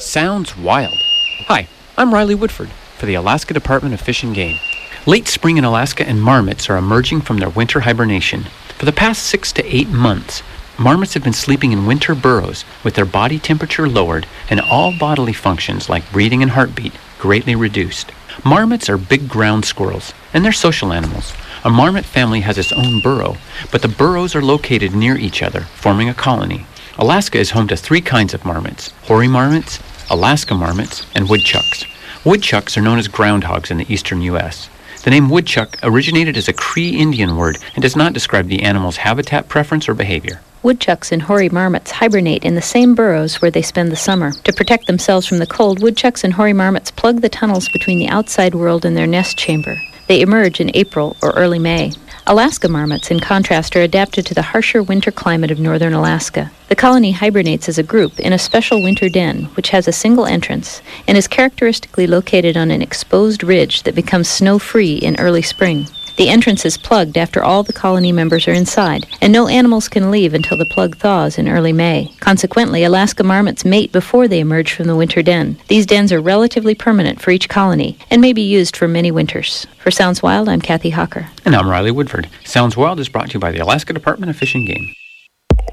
Sounds wild. Hi, I'm Riley Woodford for the Alaska Department of Fish and Game. Late spring in Alaska and marmots are emerging from their winter hibernation. For the past 6 to 8 months, marmots have been sleeping in winter burrows with their body temperature lowered and all bodily functions like breathing and heartbeat greatly reduced. Marmots are big ground squirrels, and they're social animals. A marmot family has its own burrow, but the burrows are located near each other, forming a colony. Alaska is home to 3 kinds of marmots: hoary marmots, Alaska marmots, and woodchucks. Woodchucks are known as groundhogs in the eastern U.S. The name woodchuck originated as a Cree Indian word and does not describe the animal's habitat preference or behavior. Woodchucks and hoary marmots hibernate in the same burrows where they spend the summer. To protect themselves from the cold, woodchucks and hoary marmots plug the tunnels between the outside world and their nest chamber. They emerge in April or early May. Alaska marmots, in contrast, are adapted to the harsher winter climate of northern Alaska. The colony hibernates as a group in a special winter den, which has a single entrance and is characteristically located on an exposed ridge that becomes snow-free in early spring. The entrance is plugged after all the colony members are inside, and no animals can leave until the plug thaws in early May. Consequently, Alaska marmots mate before they emerge from the winter den. These dens are relatively permanent for each colony and may be used for many winters. For Sounds Wild, I'm Kathy Hawker. And I'm Riley Woodford. Sounds Wild is brought to you by the Alaska Department of Fish and Game.